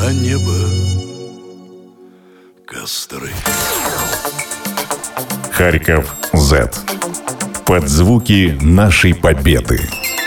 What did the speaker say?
на небо костры. Харьков Z. Под звуки нашей победы.